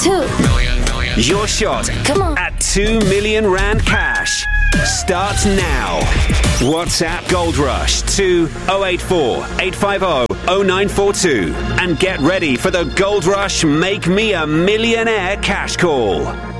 2 Your shot Come on. at 2 million rand cash starts now. WhatsApp Gold Rush to 084 850 0942 and get ready for the Gold Rush Make Me a Millionaire cash call.